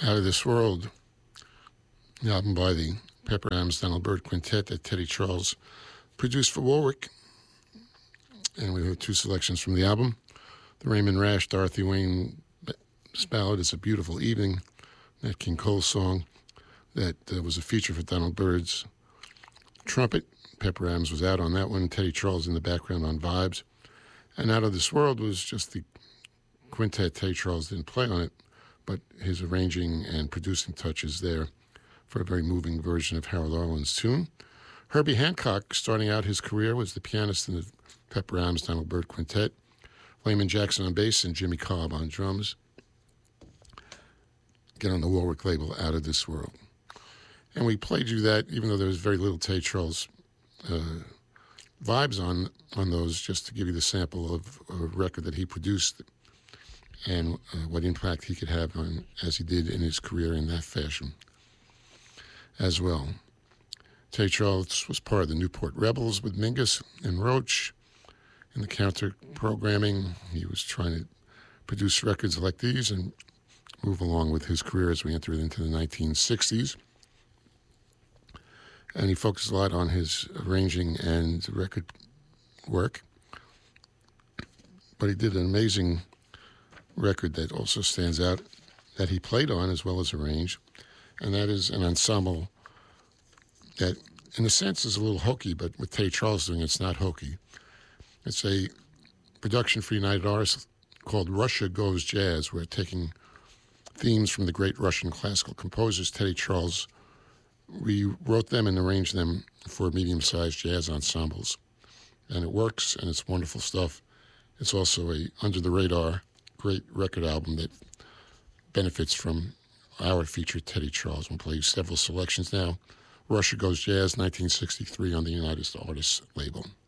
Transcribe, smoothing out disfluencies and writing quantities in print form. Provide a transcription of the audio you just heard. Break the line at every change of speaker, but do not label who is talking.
Out of This World, the album by the Pepper Adams Donald Byrd Quintet that Teddy Charles produced for Warwick. And we have two selections from the album. The Raymond Rash, Dorothy Wayne ballad, It's a Beautiful Evening, Nat King Cole song that was a feature for Donald Byrd's trumpet. Pepper Adams was out on that one. Teddy Charles in the background on vibes. And Out of This World was just the quintet. Teddy Charles didn't play on it, but his arranging and producing touches there for a very moving version of Harold Arlen's tune. Herbie Hancock, starting out his career, was the pianist in the Pepper Adams Donald Byrd Quintet. Layman Jackson on bass and Jimmy Cobb on drums. Get on the Warwick label, Out of This World. And we played you that, even though there was very little Teddy Charles vibes on those, just to give you the sample of a record that he produced and what impact he could have on, as he did in his career in that fashion as well. Teddy Charles was part of the Newport Rebels with Mingus and Roach. In the counter-programming, he was trying to produce records like these and move along with his career as we entered into the 1960s. And he focused a lot on his arranging and record work. But he did an amazing record that also stands out that he played on as well as arranged, and that is an ensemble that, in a sense, is a little hokey, but with Teddy Charles doing it, it's not hokey. It's a production for United Artists called Russia Goes Jazz. We're taking themes from the great Russian classical composers. Teddy Charles rewrote them and arranged them for medium-sized jazz ensembles. And it works, and it's wonderful stuff. It's also a under-the-radar great record album that benefits from our feature, Teddy Charles. We'll play several selections now. Russia Goes Jazz, 1963 on the United Artists label.